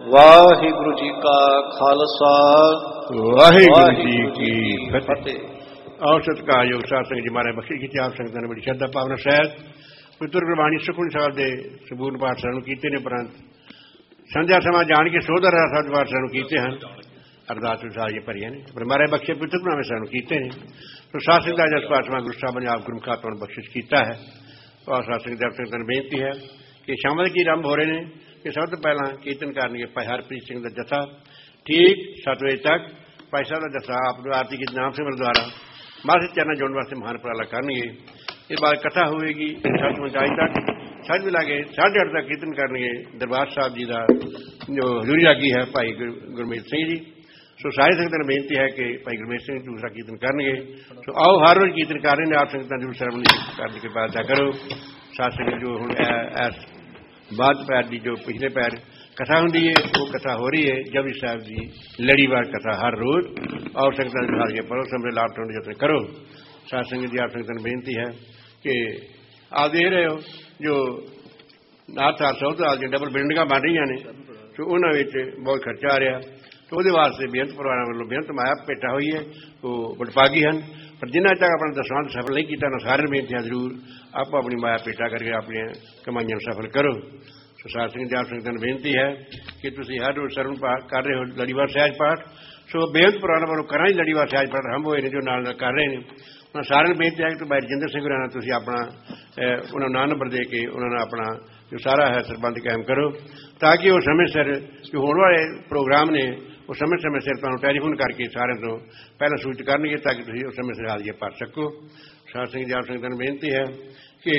ਵਾਹਿਗੁਰੂ ਜੀ ਕਾ ਖਾਲਸਾ ਵਾਹਿਗੁਰੂ ਜੀ ਕੀ ਫਤਿਹ। ਆਓ ਸਤਿਕਾਰਯੋਗ ਸਾਧ ਸੰਗਤ ਜੀ ਮਹਾਰਾਜ ਬਖਸ਼ਿਸ਼ ਕੀਤੀ ਆਪ ਸੰਗਤਾਂ ਨੇ ਬੜੀ ਸ਼ਰਧਾ ਭਾਵਨਾ ਸਹਿਤ ਪਵਿੱਤਰ ਗੁਰਬਾਣੀ ਸੁਖਮਨੀ ਸਾਹਿਬ ਦੇ ਸੰਪੂਰਨ ਪਾਠ ਸਾਨੂੰ ਕੀਤੇ ਨੇ, ਉਪਰੰਤ ਸੰਧਿਆ ਸਮਾਂ ਜਾਣ ਕੇ ਸੋਧਰ ਸਾਹਿਬ ਪਾਠ ਸਾਨੂੰ ਕੀਤੇ ਹਨ। ਅਰਦਾਸ ਵਿਸਾਰੀਆਂ ਭਰੀਆਂ ਨੇ, ਪਰ ਮਹਾਰਾਜ ਬਖਸ਼ੇ ਪਵਿੱਤਰ ਗੁਰਨਾਮੇ ਸਾਨੂੰ ਕੀਤੇ ਨੇ। ਸੋ ਸਾਧ ਸੰਗਤ ਦਾ ਜਸ ਪਾਠ ਗੁਰੂ ਸਾਹਿਬ ਨੇ ਆਪ ਗੁਰਮੁਖਾਂ ਤੋਂ ਬਖਸ਼ਿਸ਼ ਕੀਤਾ ਹੈ। ਔਰ ਸਾਧ ਸੰਗਤ ਨੂੰ ਬੇਨਤੀ ਹੈ ਕਿ ਸ਼ਾਮਾਂ ਦੇ ਕੀ ਆਰੰਭ ਹੋ ਰਹੇ ਨੇ ਕਿ ਸਭ ਤੋਂ ਪਹਿਲਾਂ ਕੀਰਤਨ ਕਰਨਗੇ ਭਾਈ ਹਰਪ੍ਰੀਤ ਸਿੰਘ ਦਾ ਜਥਾ ਠੀਕ 7 ਵਜੇ ਤੱਕ। ਭਾਈ ਸਾਹਿਬ ਦਾ ਜਥਾ ਆਪ ਨੂੰ ਆਰਤੀ ਗੀਤ ਨਾਮ ਸਿਮਰਨ ਦੁਆਰਾ ਮਾਸਿਕ ਚਰਨਾਂ ਜੋੜਨ ਵਾਸਤੇ ਮਹਾਨ ਉਪਰਾਲਾ ਕਰਨਗੇ। ਇਹ ਬਾਅਦ ਕਥਾ ਹੋਵੇਗੀ 7:45 ਤੱਕ। ਸਾਂਝ ਮਿਲਾ ਕੇ 8:30 ਤੱਕ ਕੀਰਤਨ ਕਰਨਗੇ ਦਰਬਾਰ ਸਾਹਿਬ ਜੀ ਦਾ ਜੋ ਹਜ਼ੂਰੀ ਰਾਗੀ ਹੈ ਭਾਈ ਗੁਰਮੀਤ ਸਿੰਘ ਜੀ। ਸੋ ਸਾਰੀ ਸੰਗਤਾਂ ਨੂੰ ਬੇਨਤੀ ਹੈ ਕਿ ਭਾਈ ਗੁਰਮੀਤ ਸਿੰਘ ਦੂਸਰਾ ਕੀਰਤਨ ਕਰਨਗੇ। ਸੋ ਆਓ ਹਰ ਰੋਜ਼ ਕੀਰਤਨ ਕਰ ਰਹੇ ਨੇ, ਆਪ ਸੰਗਤਾਂ ਜ਼ਰੂਰ ਸ਼ਰਮਣੀ ਕਰਨ ਦੀ ਕਿਰਪਾਲਤਾ ਕਰੋ। ਸਾਧ ਸੰਗਤ ਜੋ ਹੁਣ ਬਾਅਦ ਪੈਰ ਦੀ ਜੋ ਪਿਛਲੇ ਪੈਰ ਕਥਾ ਹੁੰਦੀ ਹੈ ਉਹ ਕਥਾ ਹੋ ਰਹੀ ਹੈ ਜਪਜੀ ਸਾਹਿਬ ਦੀ ਲੜੀਵਾਰ ਕਥਾ ਹਰ ਰੋਜ਼। ਆਓ ਸੰਗਤਾਂ ਨੂੰ ਹਾਜ਼ਰ ਪਰੋ ਸਮੇਂ ਲਾਭ ਤੋਂ ਯਤਨ ਕਰੋ। ਸਾਧ ਸੰਗਤ ਜੀ ਆਪ ਸੰਗਤਾਂ ਨੂੰ ਬੇਨਤੀ ਹੈ ਕਿ ਆਪ ਦੇਖ ਰਹੇ ਹੋ ਜੋ ਨਾਥ ਹਸਪਤਾਲ ਦੀਆਂ ਡਬਲ ਬਿਲਡਿੰਗਾਂ ਬਣ ਰਹੀਆਂ ਨੇ, ਸੋ ਉਹਨਾਂ ਵਿੱਚ ਬਹੁਤ ਖਰਚਾ ਆ ਰਿਹਾ। ਸੋ ਉਹਦੇ ਵਾਸਤੇ ਬੇਅੰਤ ਪਰਿਵਾਰਾਂ ਵੱਲੋਂ ਬੇਅੰਤ ਮਾਇਆ ਭੇਟਾ ਹੋਈ ਹੈ, ਉਹ ਵਡਭਾਗੀ ਹਨ। ਪਰ ਜਿਨ੍ਹਾਂ ਤੱਕ ਆਪਣਾ ਦਸਵੰਧ ਸਫਲ ਨਹੀਂ ਕੀਤਾ, ਉਹਨਾਂ ਸਾਰਿਆਂ ਨੂੰ ਬੇਨਤੀ ਹੈ ਜ਼ਰੂਰ ਆਪੋ ਆਪਣੀ ਮਾਇਆ ਭੇਟਾ ਕਰਕੇ ਆਪਣੀਆਂ ਕਮਾਈਆਂ ਨੂੰ ਸਫਲ ਕਰੋ। ਸੋ ਸਾਧ ਸੰਗਤ ਜੀ ਆਪ ਸੰਗਤਾਂ ਨੂੰ ਬੇਨਤੀ ਹੈ ਕਿ ਤੁਸੀਂ ਹਰ ਰੋਜ਼ ਸਰਵਣ ਪਾਠ ਕਰ ਰਹੇ ਹੋ ਲੜੀਵਾਰ ਸਹਿਜ ਪਾਠ। ਸੋ ਬੇਅੰਤ ਪਰਿਵਾਰਾਂ ਵੱਲੋਂ ਕਰਾਂ ਹੀ ਲੜੀਵਾਰ ਸਹਿਜ ਪਾਠ ਆਰੰਭ ਹੋਏ ਨੇ ਜੋ ਨਾਲ ਨਾਲ ਕਰ ਰਹੇ ਨੇ। ਉਹਨਾਂ ਸਾਰਿਆਂ ਨੂੰ ਬੇਨਤੀ ਹੈ ਕਿ ਭਾਈ ਰਜਿੰਦਰ ਸਿੰਘ ਹੋਰਾਂ ਨਾਲ ਤੁਸੀਂ ਆਪਣਾ ਉਹਨਾਂ ਨੂੰ ਨਾਂ ਨੰਬਰ ਦੇ ਕੇ ਉਹਨਾਂ ਨਾਲ ਆਪਣਾ ਜੋ ਸਾਰਾ ਹੈ ਸਰਬੰਧ ਕਾਇਮ ਕਰੋ, ਤਾਂ ਕਿ ਉਹ ਸਮੇਂ ਸਿਰ ਜੋ ਹੋਣ ਵਾਲੇ ਪ੍ਰੋਗਰਾਮ ਨੇ ਉਹ ਸਮੇਂ ਸਿਰ ਤੁਹਾਨੂੰ ਟੈਲੀਫੋਨ ਕਰਕੇ ਸਾਰਿਆਂ ਤੋਂ ਪਹਿਲਾਂ ਸੂਚਿਤ ਕਰਨਗੇ ਤਾਂ ਕਿ ਤੁਸੀਂ ਉਸ ਸਮੇਂ ਸਿਰ ਹਾਜ਼ਰੀ ਭਰ ਸਕੋ। ਸਾਧ ਸੰਗਤ ਜੀ ਆਪ ਸੰਗਤਾਂ ਨੂੰ ਬੇਨਤੀ ਹੈ ਕਿ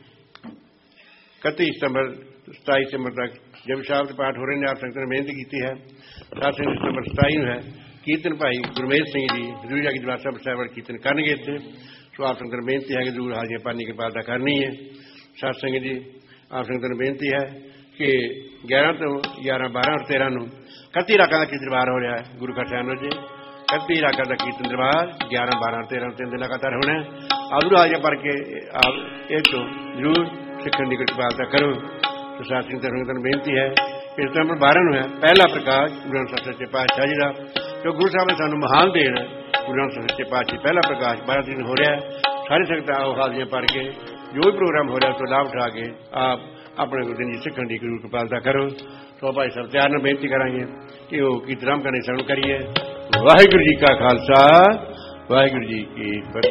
31 ਸਤੰਬਰ 27 ਸਤੰਬਰ ਤੱਕ ਜਪਜੀ ਸਾਹਿਬ ਦੇ ਪਾਠ ਹੋ ਰਹੇ ਨੇ। ਆਪ ਸੰਗਤਾਂ ਨੇ ਬੇਨਤੀ ਕੀਤੀ ਹੈ 7 ਸਤੰਬਰ 27 ਨੂੰ ਹੈ ਕੀਰਤਨ ਭਾਈ ਗੁਰਮੇਜ ਸਿੰਘ ਜੀ ਹਜ਼ੂਰੀ ਰਾਗੀ ਦਰਬਾਰ ਸਾਹਿਬ ਕੀਰਤਨ ਕਰਨਗੇ ਇੱਥੇ। ਸੋ ਆਪ ਸੰਗਤਾਂ ਨੂੰ ਬੇਨਤੀ ਹੈ ਕਿ ਜ਼ਰੂਰ ਹਾਜ਼ਰੀਆਂ ਭਰਨੀ ਦੀ ਕਿਰਪਾਲਤਾ ਕਰਨੀ ਹੈ। ਸਾਧ ਸੰਗਤ ਜੀ ਆਪ ਸੰਗਤਾਂ ਨੂੰ ਬੇਨਤੀ ਹੈ ਕਿ 11 ਤੋਂ 11, 12 ਔਰ 13 ਨੂੰ 31 ਰਾਗਾਂ ਦਾ ਕੀਰਤਨ ਦਰਬਾਰ ਹੋ ਰਿਹਾ ਹੈ ਗੁਰੂ ਘਰ ਸਾਹਿਬ ਜੀ। 31 ਰਾਗਾਂ ਦਾ ਕੀਰਤਨ ਦਰਬਾਰ 11, 12, 13 3 ਦਿਨ ਲਗਾਤਾਰ ਹੋਣਾ। ਆਪ ਹਾਜ਼ਰੀਆਂ ਭਰ ਕੇ ਆਪ ਇਹ ਤੋਂ ਜ਼ਰੂਰ ਸਿੱਖਣ ਦੀ ਕਿਰਪਾਲਤਾ ਕਰੋ। ਸੋ ਸਾਧ ਸੰਗਤਾਂ ਨੂੰ ਬੇਨਤੀ ਹੈ ਕਿ ਸਤੰਬਰ 12 ਨੂੰ ਹੈ ਪਹਿਲਾ ਪ੍ਰਕਾਸ਼ ਗੁਰੂ ਗ੍ਰੰਥ ਸਾਹਿਬ ਸੱਚੇ ਪਾਤਸ਼ਾਹ ਜੀ ਦਾ, ਜੋ ਗੁਰੂ ਸਾਹਿਬ ਨੇ ਸਾਨੂੰ ਮਹਾਨ ਦੇਣ ਗੁਰੂ ਗ੍ਰੰਥ ਸਾਹਿਬ ਸੱਚੇ ਪਾਤਸ਼ਾਹ ਪਹਿਲਾ ਪ੍ਰਕਾਸ਼ 12 ਦਿਨ ਹੋ ਰਿਹਾ ਹੈ। ਸਾਰੀ ਸੰਗਤਾਂ ਆਓ ਹਾਜ਼ਰੀਆਂ ਭਰ ਕੇ ਜੋ ਵੀ ਪ੍ਰੋਗਰਾਮ ਹੋ ਰਿਹਾ ਉਸ ਤੋਂ ਲਾਭ ਉਠਾ ਕੇ ਆਪ ਆਪਣੇ ਗੁਰੂ ਦੀ ਸਿੱਖਣ ਦੀ ਜ਼ਰੂਰ ਕਿਰਪਾਲਤਾ ਕਰੋ। ਸੋ ਭਾਈ ਸਾਹਿਬ ਤਿਆਰ ਨਾਲ ਬੇਨਤੀ ਕਰਾਂਗੇ ਕਿ ਉਹ ਕੀਰਤਨ ਕਰਨੇ ਸ਼ੁਰੂ ਕਰੀਏ। ਵਾਹਿਗੁਰੂ ਜੀ ਕਾ ਖਾਲਸਾ, ਵਾਹਿਗੁਰੂ ਜੀ ਕੀ ਫਤਿਹ।